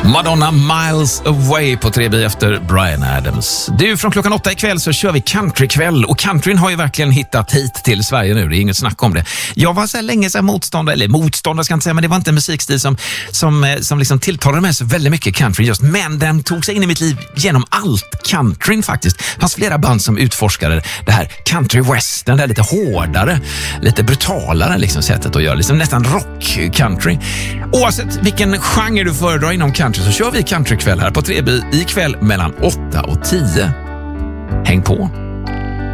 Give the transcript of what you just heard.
Madonna Miles Away på 3B efter Bryan Adams. Du, från klockan 8 ikväll så kör vi countrykväll. Och countryn har ju verkligen hittat hit till Sverige nu. Det är inget snack om det. Jag var så länge sedan motståndare ska jag inte säga, men det var inte en musikstil som liksom tilltalade mig så väldigt mycket country just. Men den tog sig in i mitt liv genom allt countryn faktiskt. Det fanns flera band som utforskade det här country western, det lite hårdare, lite brutalare liksom sättet att göra. Liksom nästan rock country. Oavsett vilken genre du föredrar inom country så kör vi countrykväll här på 3B ikväll mellan 8 och 10. Häng på!